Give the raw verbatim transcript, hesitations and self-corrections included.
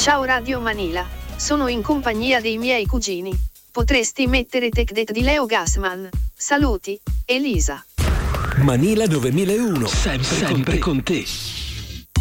Ciao Radio Manila, sono in compagnia dei miei cugini. Potresti mettere Take That di Leo Gassman. Saluti, Elisa. Manila novemilauno, sempre, sempre con te. Con te.